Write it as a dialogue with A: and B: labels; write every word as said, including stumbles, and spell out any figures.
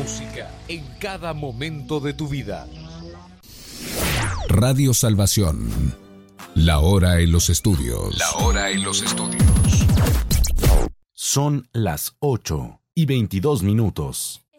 A: música en cada momento de tu vida.
B: Radio Salvación. La hora en los estudios.
A: La hora en los estudios.
C: Son las ocho y veintidós minutos.